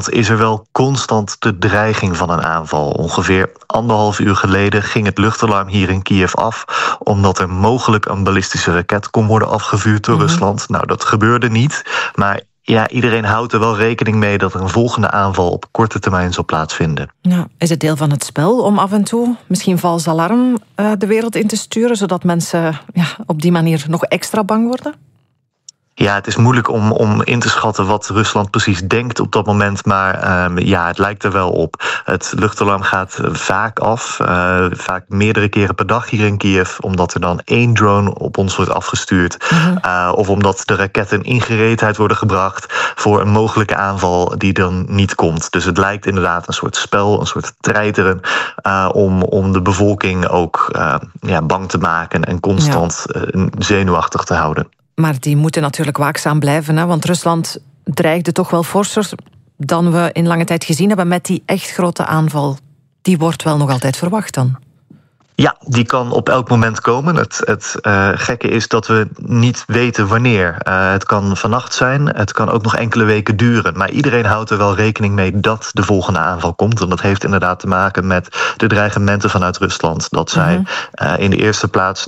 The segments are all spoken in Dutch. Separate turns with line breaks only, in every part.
Rusland is er wel constant de dreiging van een aanval. Ongeveer 1,5 uur geleden ging het luchtalarm hier in Kiev af, omdat er mogelijk een ballistische raket kon worden afgevuurd door Rusland. Nou, dat gebeurde niet, maar ja, iedereen houdt er wel rekening mee dat er een volgende aanval op korte termijn zal plaatsvinden.
Ja, is het deel van het spel om af en toe misschien vals alarm de wereld in te sturen, zodat mensen op die manier nog extra bang worden?
Ja, het is moeilijk om in te schatten wat Rusland precies denkt op dat moment. Maar het lijkt er wel op. Het luchtalarm gaat vaak af. Vaak meerdere keren per dag hier in Kiev. Omdat er dan 1 drone op ons wordt afgestuurd. Of omdat de raketten in gereedheid worden gebracht voor een mogelijke aanval die dan niet komt. Dus het lijkt inderdaad een soort spel, een soort treiteren. Om de bevolking ook bang te maken en constant zenuwachtig te houden.
Maar die moeten natuurlijk waakzaam blijven, hè? Want Rusland dreigde toch wel forser dan we in lange tijd gezien hebben met die echt grote aanval. Die wordt wel nog altijd verwacht dan.
Ja, die kan op elk moment komen. Het gekke is dat we niet weten wanneer. Het kan vannacht zijn, het kan ook nog enkele weken duren. Maar iedereen houdt er wel rekening mee dat de volgende aanval komt. En dat heeft inderdaad te maken met de dreigementen vanuit Rusland. Dat zij in de eerste plaats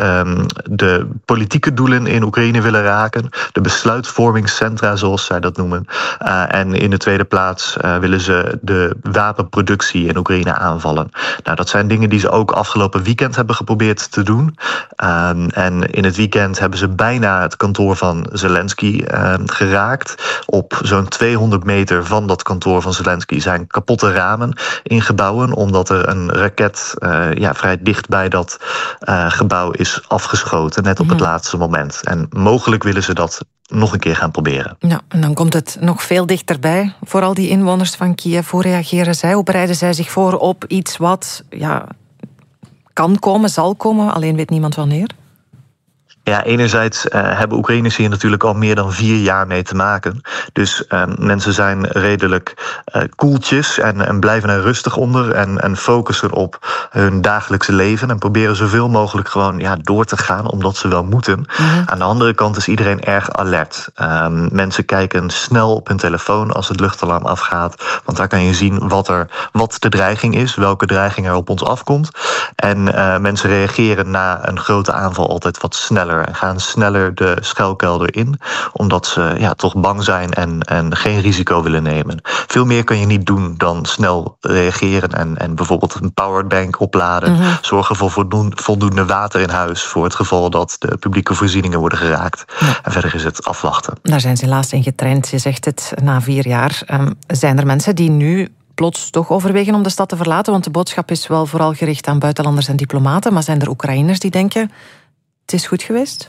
de politieke doelen in Oekraïne willen raken. De besluitvormingscentra, zoals zij dat noemen. En in de tweede plaats willen ze de wapenproductie in Oekraïne aanvallen. Nou, dat zijn dingen die ze ook afgelopen weekend hebben geprobeerd te doen. En in het weekend hebben ze bijna het kantoor van Zelensky geraakt. Op zo'n 200 meter van dat kantoor van Zelensky zijn kapotte ramen in gebouwen, omdat er een raket vrij dicht bij dat gebouw is afgeschoten, net op het laatste moment. En mogelijk willen ze dat nog een keer gaan proberen.
Ja, en dan komt het nog veel dichterbij voor al die inwoners van Kiev. Hoe reageren zij? Hoe bereiden zij zich voor op iets wat kan komen, zal komen, alleen weet niemand wanneer?
Ja, enerzijds hebben Oekraïners hier natuurlijk al meer dan 4 jaar mee te maken. Dus mensen zijn redelijk koeltjes en blijven er rustig onder en focussen op hun dagelijkse leven en proberen zoveel mogelijk gewoon door te gaan, omdat ze wel moeten. Aan de andere kant is iedereen erg alert. Mensen kijken snel op hun telefoon als het luchtalarm afgaat, want daar kan je zien wat de dreiging is, welke dreiging er op ons afkomt. En mensen reageren na een grote aanval altijd wat sneller en gaan sneller de schuilkelder in, omdat ze toch bang zijn en geen risico willen nemen. Veel meer kan je niet doen dan snel reageren en bijvoorbeeld een powerbank opladen. Zorgen voor voldoende water in huis voor het geval dat de publieke voorzieningen worden geraakt. En verder is het afwachten.
Daar zijn ze helaas in getraind, je zegt het, na 4 jaar. Zijn er mensen die nu plots toch overwegen om de stad te verlaten? Want de boodschap is wel vooral gericht aan buitenlanders en diplomaten, maar zijn er Oekraïners die denken, het is goed geweest?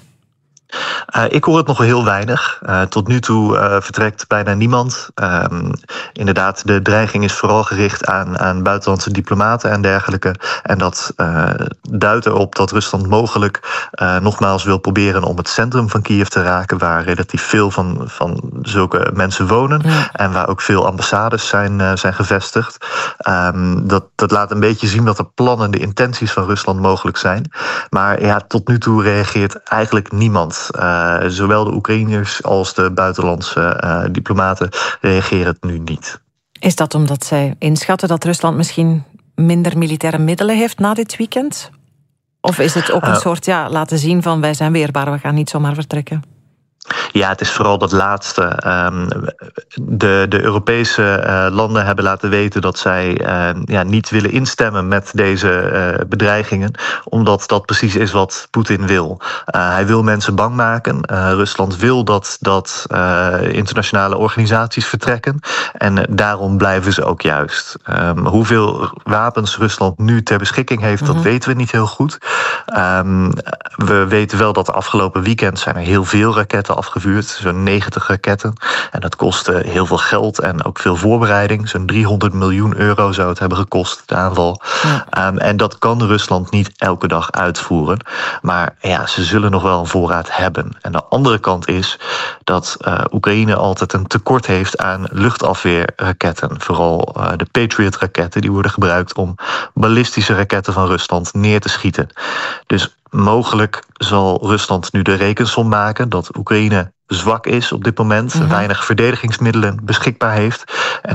Ik hoor het nog heel weinig. Tot nu toe vertrekt bijna niemand. Inderdaad, de dreiging is vooral gericht aan buitenlandse diplomaten en dergelijke. En dat duidt erop dat Rusland mogelijk nogmaals wil proberen om het centrum van Kiev te raken, waar relatief veel van zulke mensen wonen. En waar ook veel ambassades zijn gevestigd. Dat laat een beetje zien dat de plannen, de intenties van Rusland mogelijk zijn. Maar tot nu toe reageert eigenlijk niemand. Zowel de Oekraïners als de buitenlandse diplomaten reageren het nu niet.
Is dat omdat zij inschatten dat Rusland misschien minder militaire middelen heeft na dit weekend? Of is het ook een soort laten zien van wij zijn weerbaar, we gaan niet zomaar vertrekken?
Ja, het is vooral dat laatste. De Europese landen hebben laten weten dat zij niet willen instemmen met deze bedreigingen, omdat dat precies is wat Poetin wil. Hij wil mensen bang maken. Rusland wil dat internationale organisaties vertrekken. En daarom blijven ze ook juist. Hoeveel wapens Rusland nu ter beschikking heeft, dat weten we niet heel goed. We weten wel dat de afgelopen weekend zijn er heel veel raketten afgevuurd, zo'n 90 raketten. En dat kostte heel veel geld en ook veel voorbereiding. Zo'n 300 miljoen euro zou het hebben gekost, de aanval. En dat kan Rusland niet elke dag uitvoeren. Maar ze zullen nog wel een voorraad hebben. En de andere kant is dat Oekraïne altijd een tekort heeft aan luchtafweerraketten. Vooral de Patriot-raketten, die worden gebruikt om ballistische raketten van Rusland neer te schieten. Dus mogelijk zal Rusland nu de rekensom maken dat Oekraïne zwak is op dit moment, weinig verdedigingsmiddelen beschikbaar heeft.